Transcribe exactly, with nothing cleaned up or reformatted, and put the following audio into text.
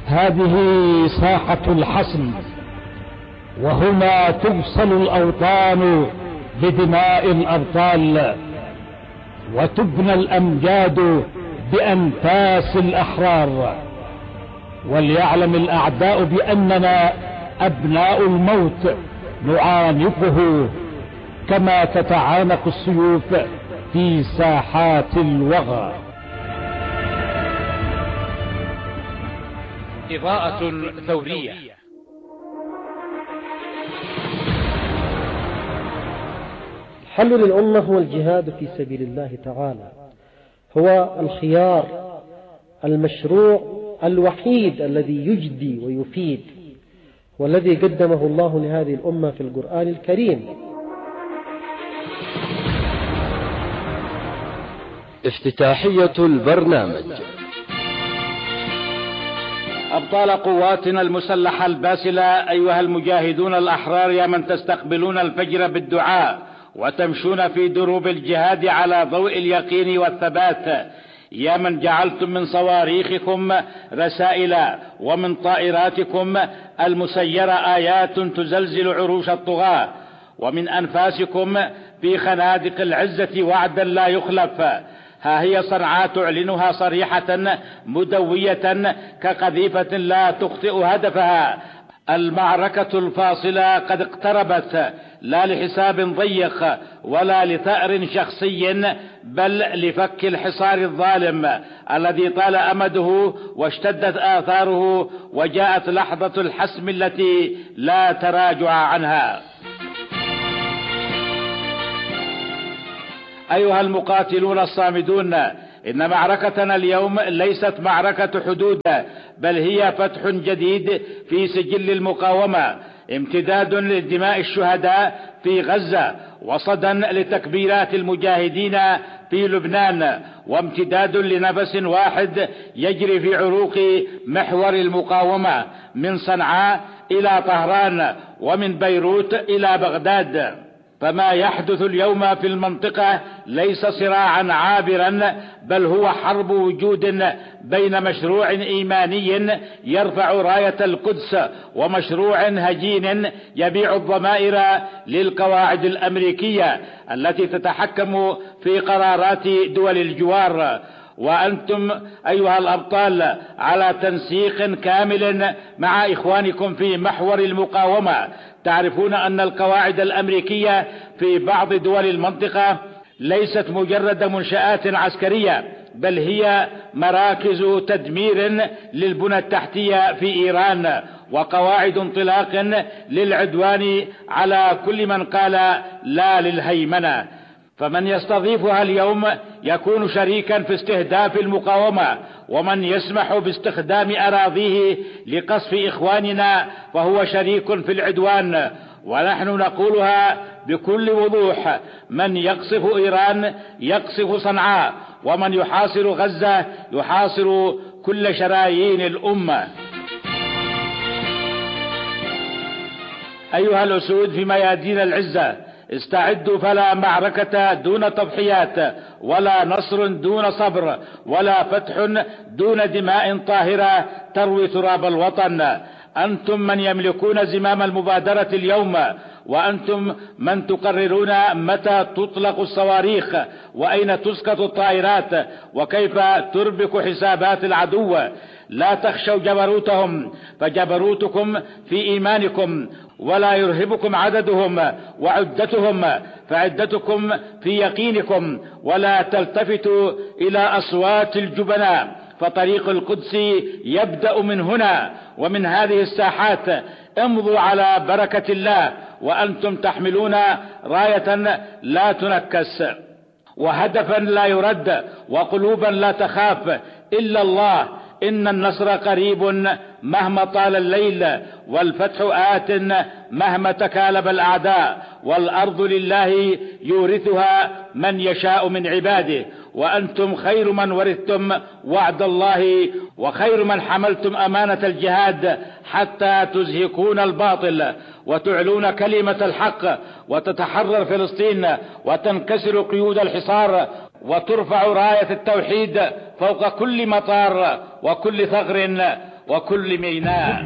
هذه ساحة الحسم، وهنا تغسل الأوطان بدماء الأبطال، وتبنى الأمجاد بأنفاس الأحرار. وليعلم الأعداء بأننا أبناء الموت نعانقه كما تتعانق السيوف في ساحات الوغى. إضاءة ثورية. الحل للأمة هو الجهاد في سبيل الله تعالى، هو الخيار المشروع الوحيد الذي يجدي ويفيد، والذي قدمه الله لهذه الأمة في القرآن الكريم. افتتاحية البرنامج. أبطال قواتنا المسلحة الباسلة، أيها المجاهدون الأحرار، يا من تستقبلون الفجر بالدعاء وتمشون في دروب الجهاد على ضوء اليقين والثبات، يا من جعلتم من صواريخكم رسائل ومن طائراتكم المسيرة آيات تزلزل عروش الطغاة، ومن أنفاسكم في خنادق العزة وعدا لا يخلف. ها هي صنعاء تعلنها صريحة مدوية كقذيفة لا تخطئ هدفها: المعركة الفاصلة قد اقتربت، لا لحساب ضيق ولا لثأر شخصي، بل لفك الحصار الظالم الذي طال أمده واشتدت آثاره، وجاءت لحظة الحسم التي لا تراجع عنها. أيها المقاتلون الصامدون، إن معركتنا اليوم ليست معركة حدود، بل هي فتح جديد في سجل المقاومة، امتداد لدماء الشهداء في غزة، وصدا لتكبيرات المجاهدين في لبنان، وامتداد لنفس واحد يجري في عروق محور المقاومة من صنعاء إلى طهران، ومن بيروت إلى بغداد. فما يحدث اليوم في المنطقة ليس صراعا عابرا، بل هو حرب وجود بين مشروع إيماني يرفع راية القدس ومشروع هجين يبيع الضمائر للقواعد الأمريكية التي تتحكم في قرارات دول الجوار. وأنتم أيها الأبطال على تنسيق كامل مع إخوانكم في محور المقاومة، تعرفون أن القواعد الأمريكية في بعض دول المنطقة ليست مجرد منشآت عسكرية، بل هي مراكز تدمير للبنى التحتية في إيران، وقواعد انطلاق للعدوان على كل من قال لا للهيمنة. فمن يستضيفها اليوم يكون شريكا في استهداف المقاومة، ومن يسمح باستخدام أراضيه لقصف إخواننا فهو شريك في العدوان. ونحن نقولها بكل وضوح: من يقصف إيران يقصف صنعاء، ومن يحاصر غزة يحاصر كل شرايين الأمة. أيها الأسود في ميادين العزة، استعدوا، فلا معركة دون تضحيات، ولا نصر دون صبر، ولا فتح دون دماء طاهرة تروي تراب الوطن. أنتم من يملكون زمام المبادرة اليوم، وأنتم من تقررون متى تطلق الصواريخ، وأين تسقط الطائرات، وكيف تربك حسابات العدو. لا تخشوا جبروتهم، فجبروتكم في إيمانكم، ولا يرهبكم عددهم وعدتهم، فعدتكم في يقينكم. ولا تلتفتوا إلى أصوات الجبناء، فطريق القدس يبدأ من هنا ومن هذه الساحات. امضوا على بركة الله وأنتم تحملون راية لا تنكس، وهدفا لا يرد، وقلوبا لا تخاف إلا الله. إن النصر قريب مهما طال الليل، والفتح آت مهما تكالب الأعداء، والأرض لله يورثها من يشاء من عباده. وأنتم خير من ورثتم وعد الله، وخير من حملتم أمانة الجهاد، حتى تزهقون الباطل وتعلون كلمة الحق، وتتحرر فلسطين، وتنكسر قيود الحصار، وترفع راية التوحيد فوق كل مطار وكل ثغر وكل ميناء.